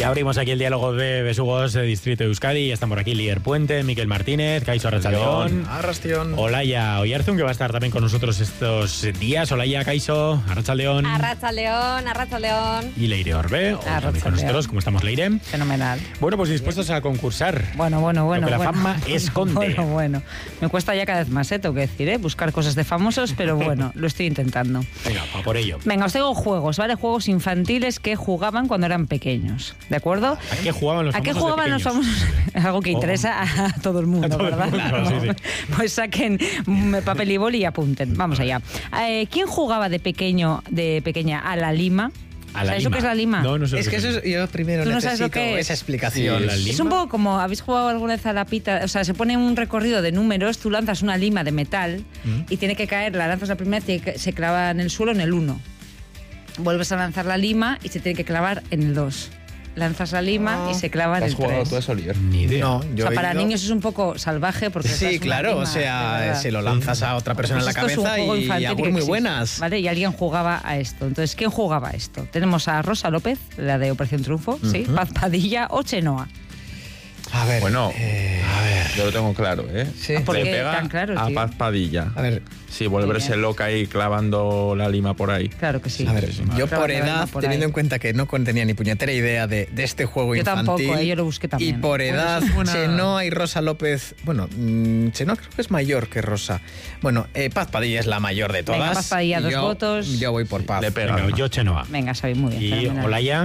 Ya abrimos aquí el diálogo de Besugos de Distrito de Euskadi. Ya están por aquí Lier Puente, Miquel Martínez, Kaixo Arratsaldeón, Olaya Oyarzún, que va a estar también con nosotros estos días. Olaya, Kaixo, Arratsaldeón. Arratsaldeón. Y Leire Orbe, también con nosotros. ¿Cómo estamos, Leire? Fenomenal. Bueno, pues dispuestos a concursar. Bueno. Lo que la fama esconde. Bueno. Me cuesta ya cada vez más, tengo que decir, buscar cosas de famosos, pero bueno, lo estoy intentando. Venga, va por ello. Venga, os traigo juegos, ¿vale? Juegos infantiles que jugaban cuando eran pequeños, ¿de acuerdo? ¿A qué jugaban los famosos? Algo que interesa a todo el mundo, ¿verdad? Claro, sí. Pues saquen papel y boli y apunten. Vamos allá. ¿Quién jugaba de pequeña a la lima? ¿Sabes lo que es la lima? No sé. Es que eso yo primero necesito esa explicación. Sí, es un poco como, ¿habéis jugado alguna vez a la pita? O sea, se pone un recorrido de números, tú lanzas una lima de metal y tiene que caer, la lanzas la primera y se clava en el suelo en el 1. Vuelves a lanzar la lima y se tiene que clavar en el 2. Lanzas la lima y se clava en el 3. ¿Has jugado tú eso, Lier? Ni idea. No, o sea, para niños es un poco salvaje porque... Sí, claro, lima, o sea, se lo lanzas a otra persona en la cabeza y agur muy buenas. ¿Vale? Y alguien jugaba a esto. Entonces, ¿quién jugaba a esto? Tenemos a Rosa López, la de Operación Triunfo, sí, Paz Padilla o Chenoa. A ver, bueno, yo lo tengo claro, ¿eh? Sí. ¿Por Le qué pega tan claro, a tío? Paz Padilla. A ver, Sí, volverse loca ahí clavando la lima por ahí. Claro que sí. a ver, yo Claro, por edad, por teniendo ahí. en cuenta que no tenía ni puñetera idea de este juego Yo infantil. tampoco, yo lo busqué también. Y por edad, Chenoa y Rosa López... Bueno, Chenoa creo que es mayor que Rosa. Bueno, Paz Padilla es la mayor de todas. Venga, Paz Padilla, y 2 votos. Yo voy por Paz. Le pega. Venga, yo Chenoa. Venga, sabéis muy bien. Y fenomenal. Olaya.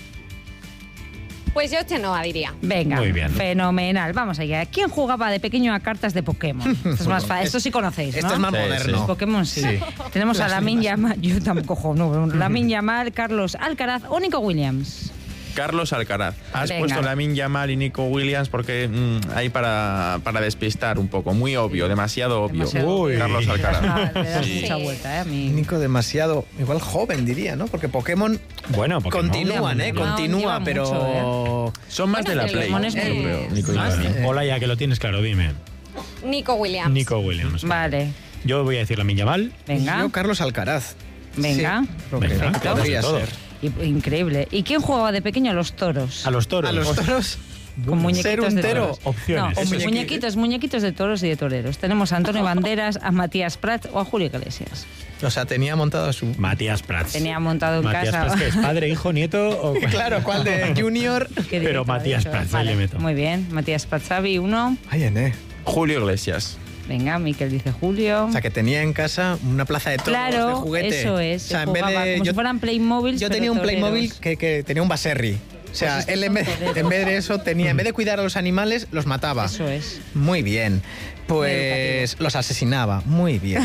Pues yo Chenoa diría. Venga, Muy bien. fenomenal. Vamos allá. ¿Quién jugaba de pequeño a cartas de Pokémon? Esto es más fácil. Esto sí conocéis, ¿no? Esto es más Sí, moderno. sí. Pokémon sí. Tenemos a Lamine Yamal, yo tampoco juego, no, Lamine Yamal, Carlos Alcaraz o Nico Williams. Carlos Alcaraz. Has Venga. puesto Lamine Yamal y Nico Williams porque ahí para despistar un poco. Muy obvio, demasiado obvio. Uy. Carlos Alcaraz. Le das Sí. mucha vuelta, a mí. Nico demasiado, igual joven diría, ¿no? Porque Pokémon Bueno, Pokémon. continúan, No, continúa, lleva pero... mucho, Son más de la Play, Pokémon yo es creo, Nico y Vale. Lamine. Olaya, que lo tienes claro, dime. Nico Williams. Nico Williams. Vale, Yo voy a decir Lamine Yamal. venga, Yo Carlos Alcaraz. venga. Sí, creo que Venga, podría todos. ser. Increíble. ¿Y quién jugaba de pequeño a los toros? A los toros. A los toros. Con muñequitos Ser un de tero. toros. Opciones. No, Eso muñequitos de toros y de toreros. Tenemos a Antonio Banderas, a Matías Prats o a Julio Iglesias. O sea, tenía montado a su... Matías Prats. Tenía montado en Matías casa. Prats, ¿qué es? ¿Padre, hijo, nieto? O... Claro, ¿cuál de Junior? Qué Pero directo, Matías eso. Prats, ahí le meto. Muy bien, Matías Prats, Xavi, 1. Ay, Ené. Julio Iglesias. Venga, Miquel dice Julio. O sea, que tenía en casa una plaza de toros de Claro, juguete. eso es. O sea, se en vez jugaba de... como si fueran Playmobil. Yo tenía un Playmobil que tenía un Baserri. O sea, Pues él en vez de eso tenía, en vez de cuidar a los animales, los mataba. Eso es. Muy bien. Pues los asesinaba. Muy bien.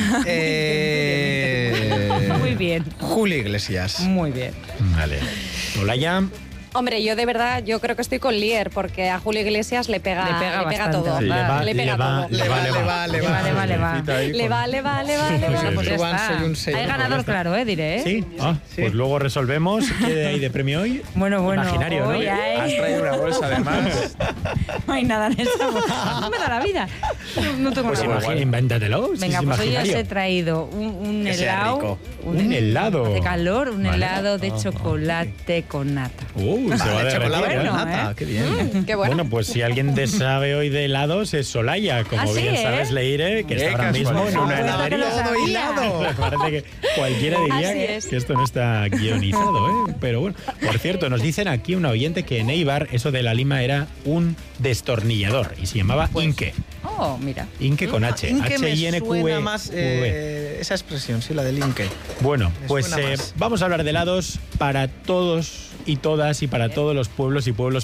Muy bien. Julio Iglesias. Muy bien. Vale. Olaya. Hombre, yo de verdad, yo creo que estoy con Lier, porque a Julio Iglesias le pega bastante, todo. ¿verdad? Le va, le pega todo. Le va. Le va. Le va. Pues ya Juan, está. soy un sello. Hay ganador, claro, diré, ¿eh? Sí. Pues luego resolvemos. ¿Qué hay de premio hoy? Bueno. Imaginario, ¿no? Hoy Has traído una bolsa además. no hay nada en esta bolsa. No me da la vida. No tengo Pues nada. invéntatelo. si Venga, es pues hoy os imaginario. he traído un Que sea helado. rico. Un helado. De calor, un Vale. helado de chocolate con nata. Se va a Vale, derretir, chocolate ¿eh? con Bueno, nata. Qué bien. Qué bueno. Bueno, pues si alguien sabe hoy de helados es Solaya, como Ah, sí, bien ¿eh? sabes, Leire, que Qué está ahora mismo en casualidad. una Bueno, heladería. que lo Todo sabía. hilado. Me parece que cualquiera diría Así es. que esto no está guionizado, ¿eh? Pero bueno, por cierto, nos dicen aquí un oyente que en Eibar eso de la lima era un destornillador y se llamaba Inque. Oh, mira. Inque con H. Inque me H-I-N-Q-E. suena más esa expresión, sí, la del Inque. Bueno, Me pues suena más. vamos a hablar de helados para todos y todas y para todos los pueblos y pueblos